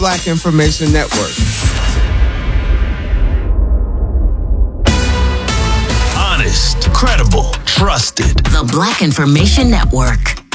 Black Information Network. Honest, credible, trusted. The Black Information Network.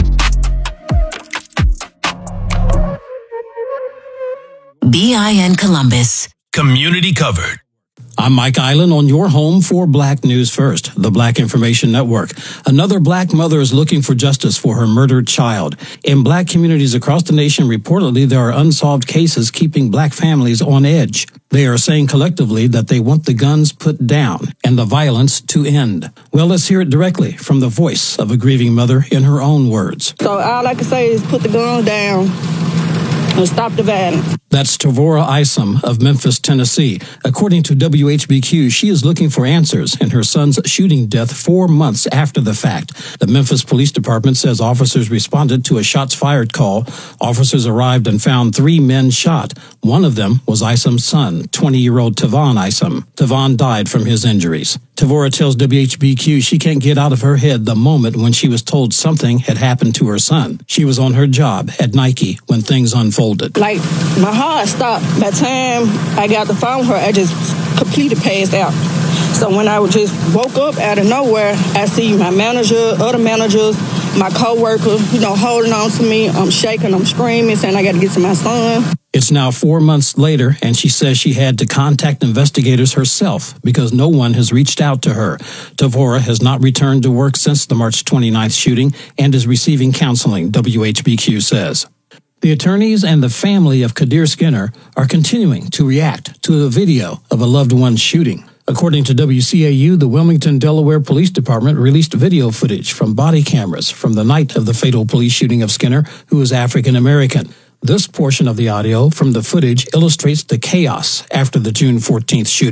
BIN Columbus. Community covered. I'm Mike Island on your home for Black News First, the Black Information Network. Another black mother is looking for justice for her murdered child. In black communities across the nation, reportedly, there are unsolved cases keeping black families on edge. They are saying collectively that they want the guns put down and the violence to end. Well, let's hear it directly from the voice of a grieving mother in her own words. So all I can say is put the gun down and stop the violence. That's Tavora Isom of Memphis, Tennessee. According to WHBQ, she is looking for answers in her son's shooting death 4 months after the fact. The Memphis Police Department says officers responded to a shots fired call. Officers arrived and found 3 men shot. One of them was Isom's son, 20-year-old Tavon Isom. Tavon died from his injuries. Tavora tells WHBQ she can't get out of her head the moment when she was told something had happened to her son. She was on her job at Nike when things unfolded. Like, my heart stopped. By the time I got the phone with her, I just completely passed out. So when I just woke up out of nowhere, I see my manager, other managers, my coworker, holding on to me. I'm shaking, I'm screaming, saying I got to get to my son. It's now 4 months later, and she says she had to contact investigators herself because no one has reached out to her. Tavora has not returned to work since the March 29th shooting and is receiving counseling, WHBQ says. The attorneys and the family of Kadir Skinner are continuing to react to the video of a loved one's shooting. According to WCAU, the Wilmington, Delaware Police Department released video footage from body cameras from the night of the fatal police shooting of Skinner, who is African American. This portion of the audio from the footage illustrates the chaos after the June 14th shooting.